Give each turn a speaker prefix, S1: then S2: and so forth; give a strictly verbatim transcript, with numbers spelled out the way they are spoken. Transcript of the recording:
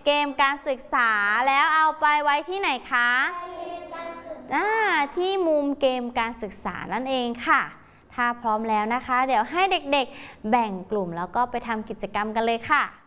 S1: เกมการศึกษาแล้วเอาไปไว้ที่ไหนคะอ่าที่มุมเกมการศึกษานั่นเองค่ะถ้าพร้อมแล้วนะคะเดี๋ยวให้เด็กๆแบ่งกลุ่มแล้วก็ไปทำกิจกรรมกันเลยค่ะ